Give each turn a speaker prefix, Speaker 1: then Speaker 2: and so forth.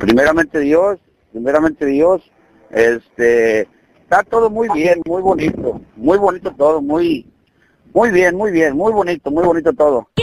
Speaker 1: primeramente Dios, está todo muy bien, muy bonito todo, muy bien, muy bonito todo.